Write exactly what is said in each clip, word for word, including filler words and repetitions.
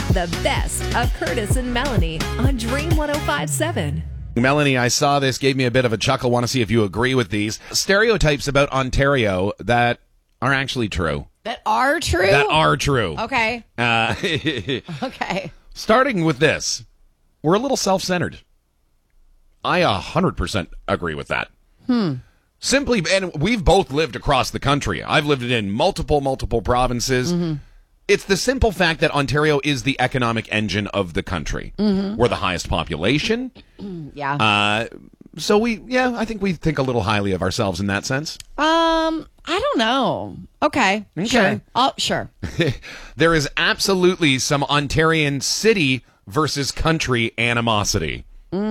The best of Curtis and Melanie on Dream one oh five point seven. Melanie, I saw this, gave me a bit of a chuckle. Want to see if you agree with these stereotypes about Ontario that are actually true. That are true? That are true. Okay. Uh, okay. Starting with this, we're a little self-centered. I one hundred percent agree with that. Hmm. Simply, and we've both lived across the country. I've lived in multiple, multiple provinces. Mm-hmm. It's the simple fact that Ontario is the economic engine of the country. Mm-hmm. We're the highest population. Yeah. Uh, so we, yeah, I think we think a little highly of ourselves in that sense. Um, I don't know. Okay. Okay. Sure. Oh, sure. There is absolutely some Ontarian city versus country animosity.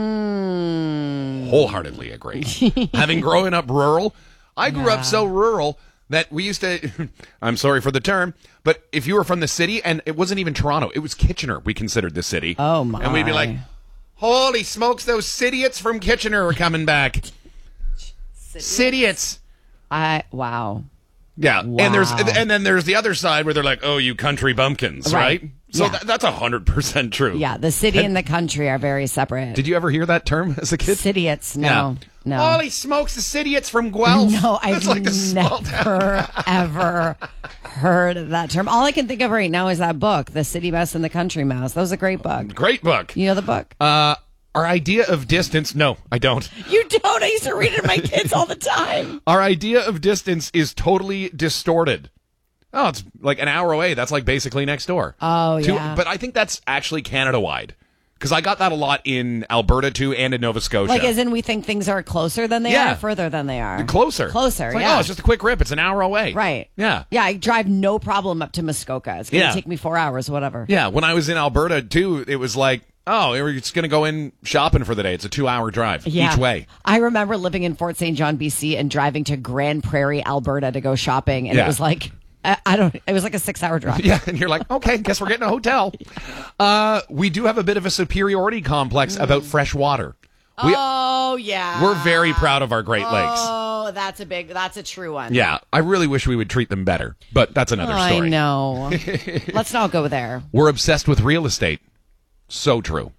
Mm. Wholeheartedly agree. Having grown up rural, I grew yeah. up so rural that we used to, I'm sorry for the term, but if you were from the city, and it wasn't even Toronto, it was Kitchener, we considered the city. Oh, my. And we'd be like, holy smokes, those Cityots from Kitchener are coming back. Cityots. I, wow. Yeah, wow. and there's and then there's the other side where they're like, oh, you country bumpkins, right? right? So yeah. th- that's one hundred percent true. Yeah, the city and the country are very separate. Did you ever hear that term as a kid? Cityots, no. Yeah. No. Holy smokes, the Cityots from Guelph. No, I've like never, ever heard of that term. All I can think of right now is that book, The City Mouse and the Country Mouse. That was a great book. Great book. You know the book? Uh, our idea of distance, no, I don't. You don't? I used to read it to my kids all the time. Our idea of distance is totally distorted. Oh, it's like an hour away. That's like basically next door. Oh, to, yeah. But I think that's actually Canada-wide. Because I got that a lot in Alberta, too, and in Nova Scotia. Like, as in we think things are closer than they Yeah. are, further than they are. Closer. Closer, it's like, yeah. Oh, it's just a quick rip. It's an hour away. Right. Yeah. Yeah, I drive no problem up to Muskoka. It's going to Yeah. take me four hours, whatever. Yeah, when I was in Alberta, too, it was like, oh, we're just going to go in shopping for the day. It's a two-hour drive Yeah. each way. I remember living in Fort Saint John, B C, and driving to Grand Prairie, Alberta to go shopping, and Yeah. it was like... I I don't. It was like a six-hour drive. Yeah, and you're like, okay, guess we're getting a hotel. Uh, we do have a bit of a superiority complex mm. about fresh water. We, oh yeah, we're very proud of our Great Lakes. Oh, that's a big. That's a true one. Yeah, I really wish we would treat them better, but that's another oh, story. I know. Let's not go there. We're obsessed with real estate. So true.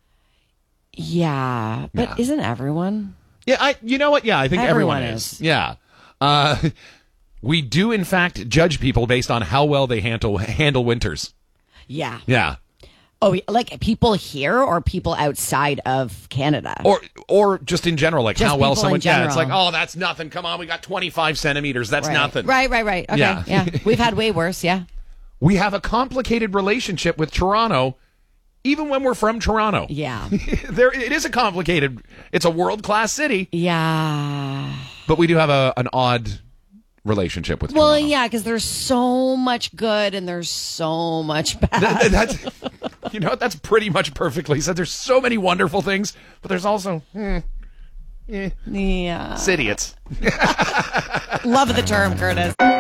Yeah, but yeah. isn't everyone? Yeah, I. You know what? Yeah, I think everyone, everyone is. is. Yeah. Uh, we do, in fact, judge people based on how well they handle handle winters. Yeah. Yeah. Oh, like people here or people outside of Canada? Or or just in general, like just how well people someone... in general. Yeah, it's like, oh, that's nothing. Come on, we got twenty-five centimeters. That's right. nothing. Right, right, right. Okay, Yeah. yeah. We've had way worse, yeah. We have a complicated relationship with Toronto, even when we're from Toronto. Yeah. there, it is a complicated... It's a world-class city. Yeah. But we do have a an odd... relationship with well Toronto. Yeah, because there's so much good and there's so much bad. That, that's, you know, that's pretty much perfectly said. There's so many wonderful things, but there's also eh, eh, yeah Cityots. Love the term, Curtis.